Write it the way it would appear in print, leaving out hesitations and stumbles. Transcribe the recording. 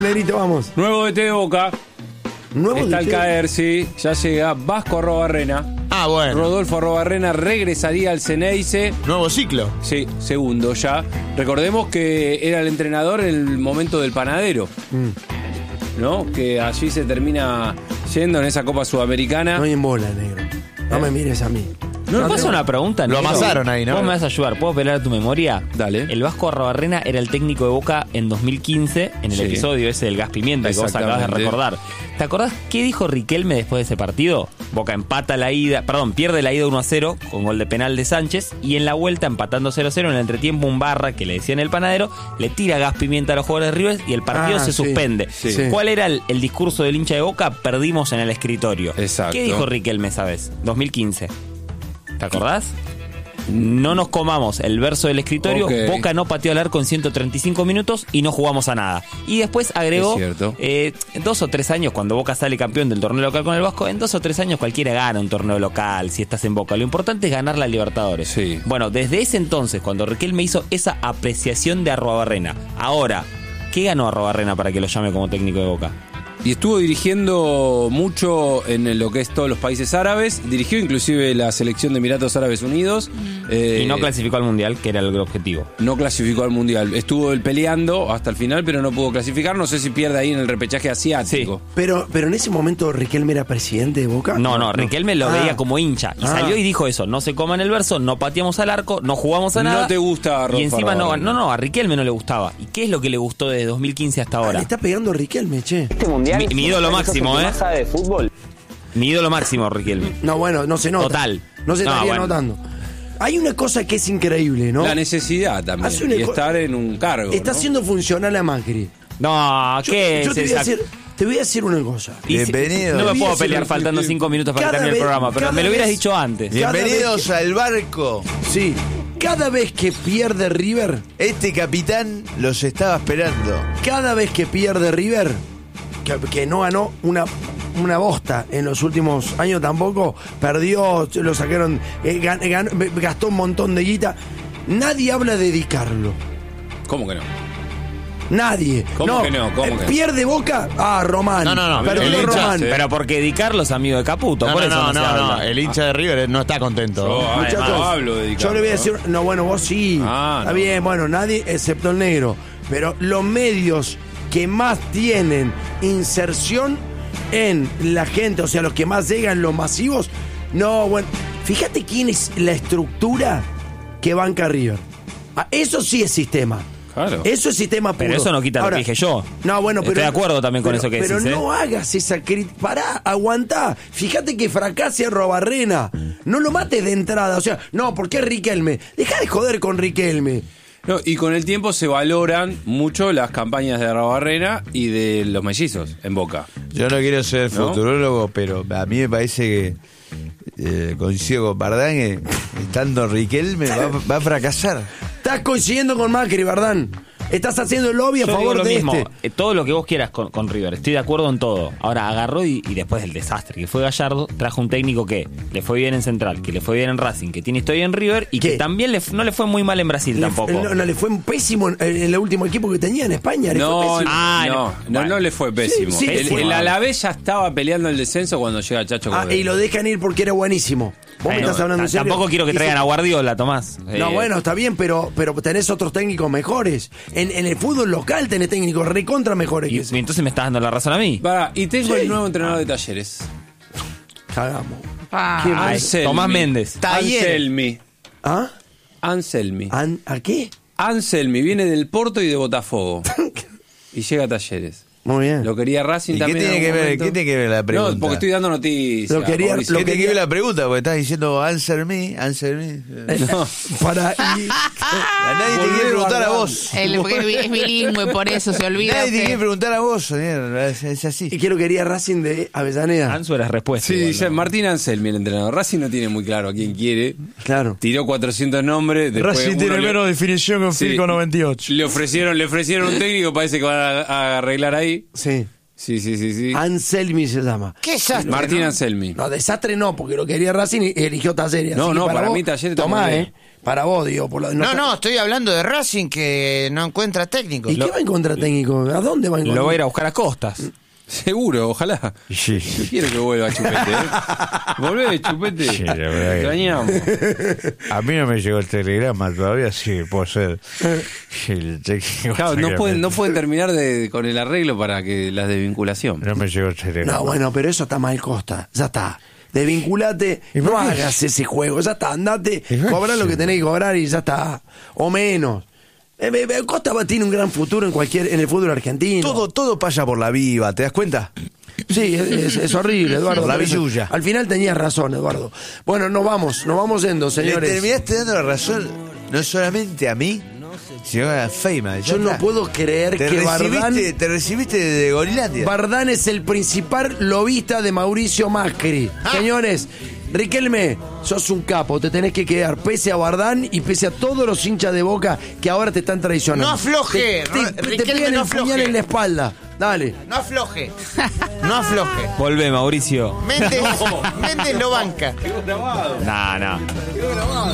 Negrito, vamos. Nuevo DT de Boca. Está al caer, sí. Ya llega Vasco Arrobarrena. Ah, bueno. Rodolfo Arrobarrena regresaría al Ceneice. Nuevo ciclo. Sí, segundo ya. Recordemos que era el entrenador en el momento del Panadero. ¿No? Que allí se termina yendo en esa Copa Sudamericana. No hay en bola, negro. No me mires a mí. ¿No pasa una pregunta, Lo negro? amasaron ahí, ¿no? Vos me vas a ayudar, ¿puedo pelear a tu memoria? Dale. El Vasco Arrobarrena era el técnico de Boca en 2015, en el Sí. episodio ese del gas pimienta que vos acabas de Exactamente. recordar. ¿Te acordás qué dijo Riquelme después de ese partido? Boca pierde la ida 1-0 con gol de penal de Sánchez, y en la vuelta, empatando 0-0, en el entretiempo un Barra, que le decían el Panadero, le tira gas pimienta a los jugadores de River y el partido se sí. suspende. Sí. ¿Cuál era el discurso del hincha de Boca? Perdimos en el escritorio. Exacto. ¿Qué dijo Riquelme esa vez? 2015. ¿Te acordás? No nos comamos el verso del escritorio. Ok. Boca no pateó al arco en 135 minutos y no jugamos a nada. Y después agregó, Es cierto. 2 o 3 años, cuando Boca sale campeón del torneo local con el Vasco, en 2 o 3 años cualquiera gana un torneo local si estás en Boca. Lo importante es ganar la Libertadores. Sí. Bueno, desde ese entonces, cuando Riquelme hizo esa apreciación de Arrobarrena, ahora, ¿qué ganó Arrobarrena para que lo llame como técnico de Boca? Y estuvo dirigiendo mucho en lo que es todos los países árabes. Dirigió inclusive la selección de Emiratos Árabes Unidos. Y no clasificó al Mundial, que era el objetivo. No clasificó al Mundial. Estuvo él peleando hasta el final, pero no pudo clasificar. No sé si pierde ahí en el repechaje asiático. Pero en ese momento Riquelme era presidente de Boca. No, Riquelme lo veía como hincha. Y Ah. salió y dijo eso: no se coman el verso, no pateamos al arco, no jugamos a nada. No te gusta, Y encima Arrobarrena. no, a Riquelme no le gustaba. ¿Y qué es lo que le gustó desde 2015 hasta Le ahora? está pegando Riquelme, che. Mi ídolo máximo, ¿eh? Mi ídolo máximo, Riquelme. No, bueno, no se nota. Total. No se No, estaría bueno. notando. Hay una cosa que es increíble, ¿no? La necesidad también. Hace una Y co- estar en un cargo. Está ¿no? haciendo funcional a Macri. No, ¿qué Yo es te voy a esa? te voy a decir una cosa. Y si- Bienvenido. No me puedo Olvídese, pelear faltando 5 minutos para que Cada termine el vez- programa, pero cada me lo hubieras vez- dicho antes. Cada Bienvenidos vez que- al barco. Sí. Cada vez que pierde River, Este capitán los estaba esperando. cada vez que pierde River, que no ganó una bosta en los últimos años tampoco, perdió, lo sacaron, gastó un montón de guita. Nadie habla de dedicarlo. ¿Cómo que no? Nadie. ¿Cómo que no? ¿Cómo que no? ¿Pierde Boca? Ah, Román. No, Perdió el hincha, Román. pero porque dedicarlo es amigo de Caputo, por eso no se habla. El hincha de River no está contento. Muchachos, no hablo de dedicarlo, yo le voy a ¿no? decir, no, bueno, vos sí. Ah, Está no. bien, bueno, nadie excepto el negro. Pero los medios que más tienen inserción en la gente, o sea, los que más llegan, los masivos, no, bueno, fíjate quién es la estructura que banca River. Ah, eso sí es sistema. Claro. Eso es sistema puro. Pero eso no quita lo que dije yo. No, bueno, pero. Estoy de acuerdo también con eso que pero decís, no hagas esa crítica. Pará, aguantá. Fíjate que fracase Arrobarrena. No lo mates de entrada. O sea, no, ¿por qué Riquelme? Deja de joder con Riquelme. No, y con el tiempo se valoran mucho las campañas de Arrobarrena y de los mellizos en Boca. Yo no quiero ser ¿No? futurólogo, pero a mí me parece que coincido con Bardán que estando Riquelme va a fracasar. Estás coincidiendo con Macri, ¿verdad? Estás haciendo el lobby a Yo digo favor lo de mismo, este. todo lo que vos quieras con River, estoy de acuerdo en todo. Ahora agarró y después del desastre que fue Gallardo, trajo un técnico que le fue bien en Central, que le fue bien en Racing, que tiene historia en River y ¿Qué? que también no le fue muy mal en Brasil tampoco. No, le fue pésimo en el último equipo que tenía en España. Le fue No, pésimo. no le fue pésimo. Sí, el fue mal. Alavés ya estaba peleando el descenso cuando llega Chacho Cordero. Y lo dejan ir porque era buenísimo. ¿Vos me Bueno, estás hablando en serio? tampoco quiero que Y traigan a Guardiola, Tomás. No, bueno, está bien, pero tenés otros técnicos mejores. En el fútbol local tenés técnicos recontra mejores que y ese. entonces me estás dando la razón a mí. Va, y tengo Sí. el nuevo entrenador de Talleres. Cagamos. ¿Quién es? Tomás Méndez. Anselmi. ¿Ah? Anselmi. ¿A qué? Anselmi viene del Porto y de Botafogo. Y llega a Talleres. Muy bien. Lo quería Racing ¿Y qué también. tiene en que algún ver? momento. ¿Qué tiene que ver la pregunta? No, porque estoy dando noticias. Lo quería- Mauricio. lo ¿Qué tiene que quería- ver la pregunta? Porque estás diciendo answer me. No. Para. A nadie te quiere preguntar a vos. Porque es bilingüe, por eso se olvida. Nadie te que- quiere preguntar a vos, señor. Es así. ¿Y qué lo quería Racing de Avellaneda? Ansu era respuesta. Sí, igual, dice ¿no? Martín Anselmi, el entrenador. Racing no tiene muy claro a quién quiere. Claro. Tiró 400 nombres. Después uno le- definición que Sí. Filco 98. Le ofrecieron un técnico, parece que van a arreglar ahí. Sí. Sí. Anselmi se llama. ¿Qué desastre? Martín ¿no? Anselmi. No, desastre no, porque lo quería Racing y eligió Talleres. No, así que no, para vos, mí Talleres está tomá, muy bien. para vos, digo. No, estoy hablando de Racing que no encuentra técnico. ¿Y qué va a encontrar técnico? ¿A dónde va a encontrar? Lo va a ir a buscar a Costas. Seguro, ojalá. Sí. Yo quiero que vuelva Chupete, Volvé, Chupete. Sí, la verdad que- Extrañamos. A mí no me llegó el telegrama todavía, sí, puedo ser el técnico. Claro, no pueden terminar con el arreglo para que las desvinculación. No me llegó el telegrama. No, bueno, pero eso está mal, Costa. Ya está. Desvinculate, ¿Y no por qué? hagas ese juego. Ya está, andate, ¿Y por qué? cobra lo que tenés que cobrar y ya está. O menos. Costa tiene un gran futuro en el fútbol argentino. Todo pasa por la viva, ¿te das cuenta? Sí, es horrible, Eduardo. La por eso. billulla. Al final tenías razón, Eduardo. Bueno, nos vamos yendo, Le señores. terminaste dando la razón, no solamente a mí, sino a Feynman. Yo no puedo creer que Bardán... Te recibiste de Gorilandia. Bardán es el principal lobista de Mauricio Macri. Señores, Riquelme, sos un capo, te tenés que quedar pese a Bardán y pese a todos los hinchas de Boca que ahora te están traicionando. No afloje, te Riquelme, pegan no el puñal afloje. en la espalda. Dale. No afloje. No afloje. Volvé, Mauricio. Méndez lo banca. No.